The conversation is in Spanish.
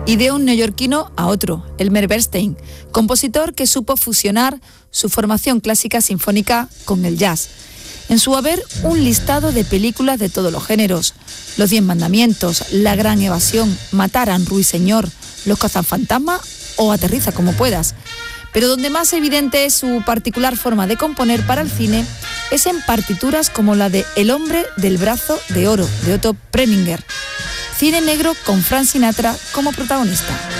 y de un neoyorquino a otro, Elmer Bernstein, compositor que supo fusionar su formación clásica sinfónica con el jazz. En su haber, un listado de películas de todos los géneros: Los 10 mandamientos, La gran evasión, Mataran, Ruiseñor, Los cazafantasmas o Aterriza como puedas. Pero donde más evidente es su particular forma de componer para el cine es en partituras como la de El hombre del brazo de oro, de Otto Preminger. Cine negro con Frank Sinatra como protagonista.